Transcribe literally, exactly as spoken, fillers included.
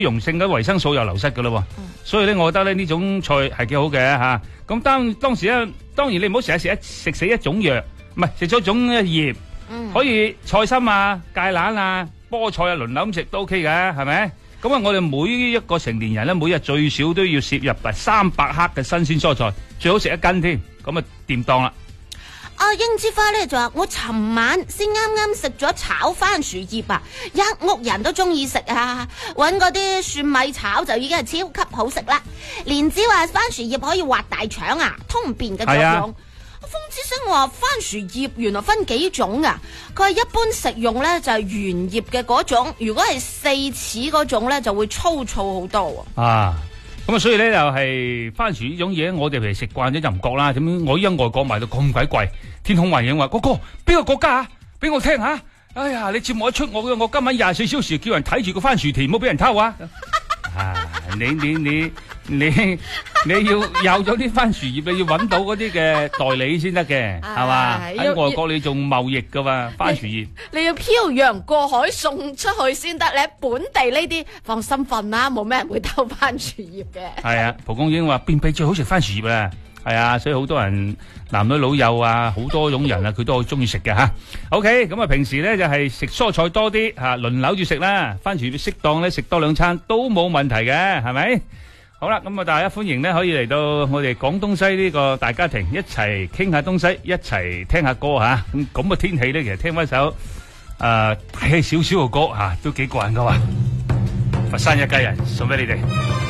溶性嘅維生素又流失噶咯，所以咧，我覺得咧呢種菜係幾好嘅吓。咁當當時咧，當然你唔好成日食一食死一種藥，唔係食咗一種葉，可以菜心啊、芥蘭啊、菠菜啊輪流咁食都 OK 嘅，係咪？咁啊，我哋每一個成年人咧，每日最少都要攝入係三百克嘅新鮮蔬菜，最好食一斤添，咁啊掂當啦。 阿英之花咧就話：我尋晚先啱啱食咗炒番薯葉啊，一屋人都中意食啊！搵嗰啲蒜米炒就已經係超級好食啦。蓮子話番薯葉可以滑大腸啊，通便嘅作用。風之星話番薯葉原來分幾種啊，佢係一般食用咧就係圓葉嘅嗰種，如果係四齒嗰種咧就會粗糙好多啊。咁啊，所以咧就係番薯呢種嘢，我哋譬如食慣咗就唔覺啦。咁我依家外國賣到咁鬼貴，天空幻影話：哥哥，邊個國家啊？俾我聽下。哎呀，你節目一出，我我今晚廿四小時叫人睇住個番薯田，唔好俾人偷啊！啊，你你你你你要有咗啲番薯葉，你要揾到嗰啲嘅代理先得嘅，係嘛？喺外國你仲貿易噶嘛，番薯葉。 你要漂洋過海送出去先得，你喺本地呢啲放心瞓啦，冇咩人會偷番薯葉嘅。 係啊，蒲公英話便秘最好食番薯葉啦。係啊，所以好多人男女老幼啊，好多種人啊，佢都好中意食嘅吓。OK，咁啊，平時咧就係食蔬菜多啲吓，輪流住食啦。番薯適當咧食多兩餐都冇問題嘅，係咪？好啦，咁啊，大家歡迎咧可以嚟到我哋廣東西呢個大家庭，一齊傾下東西，一齊聽下歌吓。咁咁嘅天氣咧，其實聽翻首誒大氣少少嘅歌吓，都幾過癮噶嘛。佛山一家人送俾你哋。